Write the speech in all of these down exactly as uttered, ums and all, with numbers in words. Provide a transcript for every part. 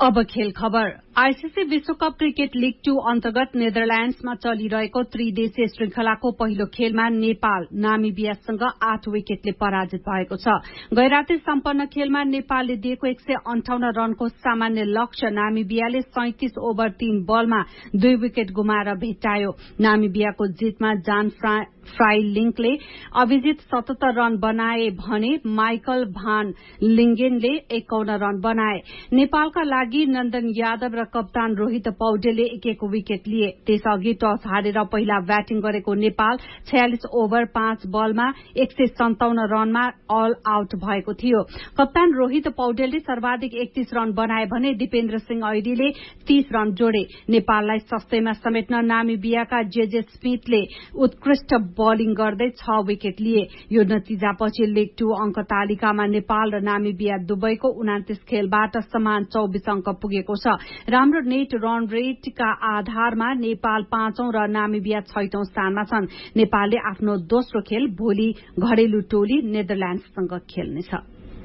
अब खेल खबर। आईसीसी विश्वकप क्रिकेट लीग टू अन्तर्गत नेदरल्याण्ड्समा चलिरहेको त्रिदेशीय श्रृंखलाको पहिलो खेलमा नेपाल नामिबियासँग आठ विकेटले पराजित भएको छ। गैराती सम्पन्न खेलमा नेपालले दिएको एक सय अन्ठाउन्न रनको सामान्य लक्ष्य नामिबियाले सैंतिस ओभर तीन बलमा दुई विकेट गुमाएर भेट्टायो। नामिबियाको जितमा जान फ्राइलिङ्कले अभिजित सतहत्तर रन बनाए भने माइकल भान लिङ्गेनले एकाउन्न रन बनाए। नेपालका लागि नन्दन यादव र कप्तान रोहित पौडेलले एक एक विकेट लिए। त्यसअघि टस हारेर पहिला ब्याटिङ गरेको नेपाल छयालिस ओभर पाँच बलमा एक सय सन्ताउन्न रनमा अल आउट भएको थियो। कप्तान रोहित पौडेलले सर्वाधिक एकतीस रन बनाए भने दिपेन्द्र सिंह ऐडीले तीस रन जोडे। नेपाललाई सस्तैमा समेट्न नामिबियाका जेजे स्मिथले उत्कृष्ट बलिङ गर्दै छ विकेट लिए। यो नतिजापछि लीग टू अंक तालिकामा नेपाल र नामिबिया दुवैको उनातिस खेलबाट समान चौबिस अंक पुगेको छ। राम्रो नेट रन रेटका आधारमा नेपाल पाँचौं र नामिबिया छैटौं स्थानमा छन्। नेपालले आफ्नो दोस्रो खेल भोलि घरेलु टोली नेदरल्याण्ड्ससँग खेल्नेछ।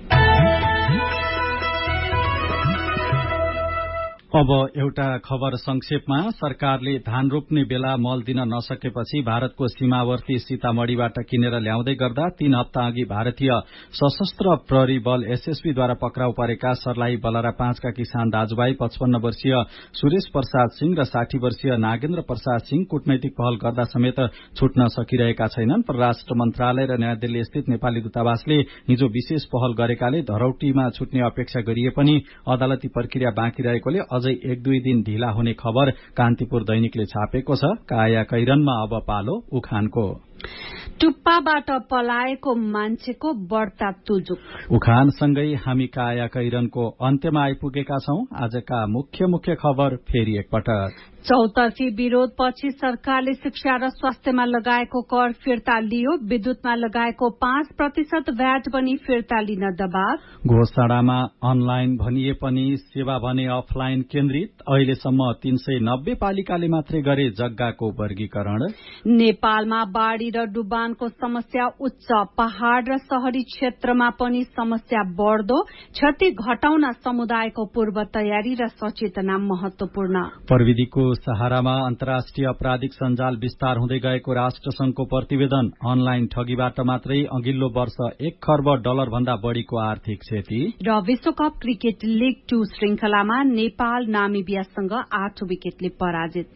अब एउटा खबर संक्षेपमा। सरकारले धान रोप्ने बेला मल दिन नसकेपछि भारतको सीमावर्ती सीतामढ़ीबाट किनेर ल्याउँदै गर्दा तीन हप्ता अघि भारतीय सशस्त्र प्रहरी बल एसएसबीद्वारा पक्राउ परेका सर्लाही बलरा पाँचका किसान दाजुभाइ पचपन्न वर्षीय सुरेश प्रसाद सिंह र साठी वर्षीय नागेन्द्र प्रसाद सिंह कूटनैतिक पहल गर्दा समेत छुट्न सकिरहेका छैनन्। परराष्ट्र मन्त्रालय र नयाँ दिल्ली स्थित नेपाली दूतावासले हिजो विशेष पहल गरेकाले धरौटीमा छुट्ने अपेक्षा गरिए पनि अदालती प्रक्रिया बाँकी रहेकोले अझै एक दुई दिन ढिला हुने खबर कान्तिपुर दैनिकले छापेको छ। काया कैरनमा अब पालो उखानको। टुप्पाबाट पलाएको मान्छेको बढ्ता तुजुक। उखानसँगै हामी काया कैरनको अन्त्यमा आइपुगेका छौं। आजका मुख्य मुख्य खबर फेरि एकपटक। चौतर्फी विरोधपछि सरकारले शिक्षा र स्वास्थ्यमा लगाएको कर फिर्ता लियो। विद्युतमा लगाएको पाँच प्रतिशत भ्याट पनि फिर्ता लिन दबाव। घोषणामा अनलाइन भनिए पनि सेवा भने अफलाइन केन्द्रित। अहिलेसम्म तीन सय नब्बे पालिकाले मात्रै गरे जग्गाको वर्गीकरण। नेपालमा बाढ़ी र डुबानको समस्या उच्च। पहाड़ र शहरी क्षेत्रमा पनि समस्या बढ़दो। क्षति घटाउन समुदायको पूर्व तयारी र सचेतना महत्वपूर्ण। प्रविधिको सहारामा अन्तर्राष्ट्रिय आपराधिक सञ्जाल विस्तार हुँदै गएको राष्ट्रसंघको प्रतिवेदन। अनलाइन ठगीबाट मात्रै अघिल्लो वर्ष एक खर्ब डलर भन्दा बढ़ीको आर्थिक क्षति। र विश्वकप क्रिकेट लीग टू श्रृंखलामा नेपाल नामिबियासँग आठ विकेटले पराजित।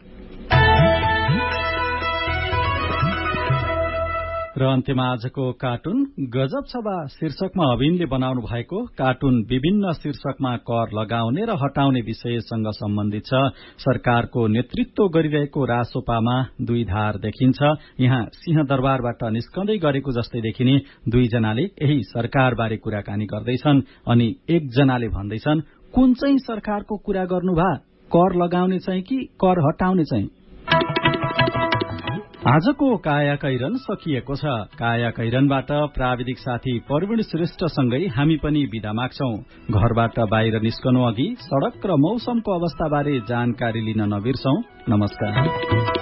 र अन्त्यमा आजको कार्टुन गजब छबा शीर्षकमा अभिनले बनाउनु भएको कार्टुन विभिन्न शीर्षकमा कर लगाउने र हटाउने विषयसँग सम्बन्धित छ। सरकारको नेतृत्व गरिरहेको रासोपामा दुई धार देखिन्छ। यहाँ सिंहदरबारबाट निस्कँदै गरेको जस्तै देखिने दुईजनाले यही सरकारबारे कुराकानी गर्दैछन् अनि एकजनाले भन्दैछन् कुन चाहिँ सरकारको कुरा गर्नु भा, कर लगाउने चाहिँ कि कर हटाउने चाहिँ। आजको काया कैरन सकिएको छ। काया कैरनबाट प्राविधिक साथी प्रवीण श्रेष्ठसँगै हामी पनि बिदा माग्छौं। घरबाट बाहिर निस्कनु अघि सड़क र मौसमको अवस्थाबारे जानकारी लिन नबिर्सौं। नमस्कार।